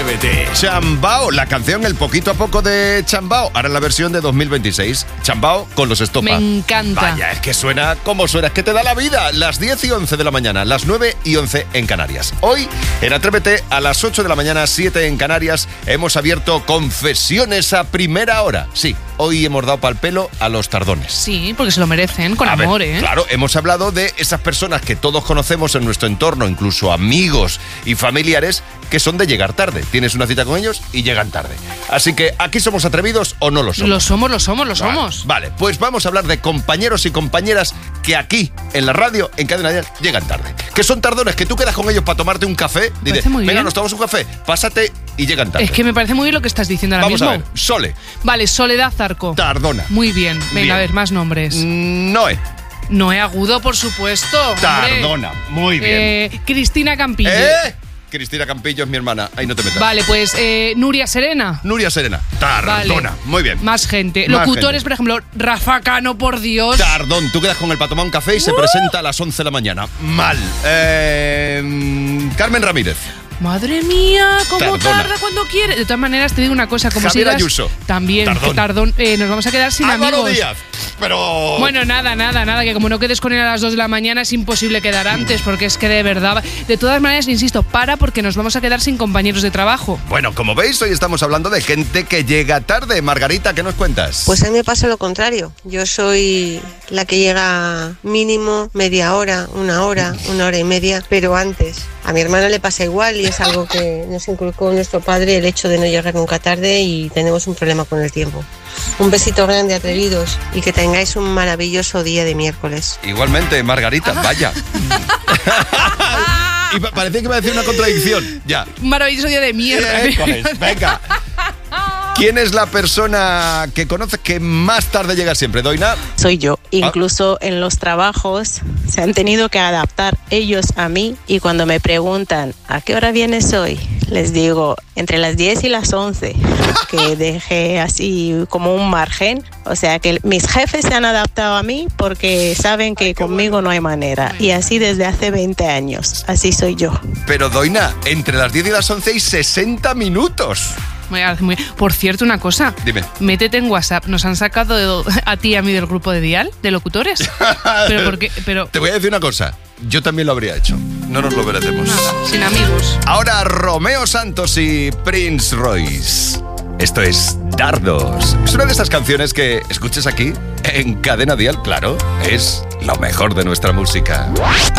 Atrévete. Chambao, la canción El Poquito a Poco de Chambao. Ahora en la versión de 2026. Chambao con los Estopa. Me encanta. Vaya, es que suena como suena, es que te da la vida. Las 10 y 11 de la mañana, las 9 y 11 en Canarias. Hoy, en Atrévete, a las 8 de la mañana, 7 en Canarias, hemos abierto confesiones a primera hora. Sí, hoy hemos dado pal pelo a los tardones. Sí, porque se lo merecen, con amor, ¿eh? Claro, hemos hablado de esas personas que todos conocemos en nuestro entorno, incluso amigos y familiares, que son de llegar tarde. Tienes una cita con ellos y llegan tarde. Así que, ¿aquí somos atrevidos o no lo somos? Lo somos. Vale, pues vamos a hablar de compañeros y compañeras que aquí, en la radio, en Cadena Dial, llegan tarde. Que son tardones, que tú quedas con ellos para tomarte un café. Dices, venga, nos tomamos un café, pásate y llegan tarde. Es que me parece muy bien lo que estás diciendo ahora mismo. Vamos a ver, Sole. Vale, Soledad Zarco. Tardona. Muy bien. Venga, Bien. a ver, más nombres. Noé. Noé Agudo, por supuesto. Tardona. Muy bien. Cristina Campillo. Cristina Campillo es mi hermana. Ahí no te metas. Vale, pues Nuria Serena. Nuria Serena. Tardona. Vale. Muy bien. Más gente. Más Locutores, gente. por ejemplo, Rafa Cano, por Dios. Tardón. Tú quedas con el para tomar un café y se presenta a las 11 de la mañana. Mal. Carmen Ramírez. Madre mía, cómo Tardona. tarda cuando quiere. De todas maneras, te digo una cosa, como Javier sigas, Ayuso. también, Tardón. tardón, nos vamos a quedar sin Álvaro amigos. Díaz. Pero... Bueno, nada, que como no quedes con él a las 2 de la mañana es imposible quedar antes, porque es que de verdad, de todas maneras, insisto, porque nos vamos a quedar sin compañeros de trabajo. Bueno, como veis, hoy estamos hablando de gente que llega tarde. Margarita, ¿qué nos cuentas? Pues a mí me pasa lo contrario. Yo soy la que llega mínimo media hora, una hora y media, pero antes. A mi hermana le pasa igual y es algo que nos inculcó nuestro padre, el hecho de no llegar nunca tarde, y tenemos un problema con el tiempo. Un besito grande, atrevidos, y que tengáis un maravilloso día de miércoles. Igualmente, Margarita, vaya. Y parecía que iba a decir una contradicción. Ya. Un maravilloso día de mierda. Venga. ¿Quién es la persona que conoces que más tarde llega siempre, Doina? Soy yo. Incluso en los trabajos se han tenido que adaptar ellos a mí, y cuando me preguntan ¿a qué hora vienes hoy? Les digo entre las 10 y las 11, que dejé así como un margen. O sea que mis jefes se han adaptado a mí porque saben que conmigo no hay manera. Y así desde hace 20 años. Así soy yo. Pero Doina, entre las 10 y las 11 hay 60 minutos. Por cierto, una cosa. Dime. Métete en WhatsApp. Nos han sacado a ti y a mí del grupo de Dial, de locutores. ¿Pero por qué? Te voy a decir una cosa. Yo también lo habría hecho. No nos lo merecemos. Nada, sin amigos. Ahora Romeo Santos y Prince Royce. Esto es Dardos. Es una de esas canciones que escuches aquí en Cadena Dial, claro. Es lo mejor de nuestra música.